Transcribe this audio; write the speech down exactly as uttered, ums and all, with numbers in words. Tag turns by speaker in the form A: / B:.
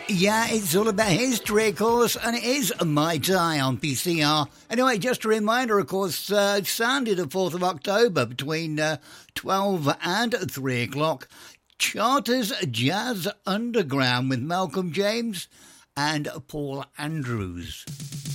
A: Yeah, it's all about history, of course, and it is My Tie on P C R. Anyway, just a reminder, of course, uh, Sunday the fourth of October between uh, twelve and three o'clock, Charters Jazz Underground with Malcolm James and Paul Andrews.